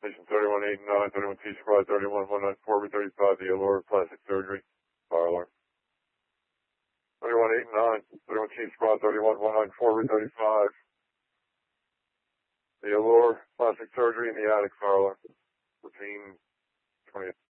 Station 3189, 31T Squad, 31194, 35, the Allure Plastic Surgery, fire alarm. 3189, 31T Squad, 31194, 35, the Allure Plastic Surgery in the attic, fire alarm. Routine 20th.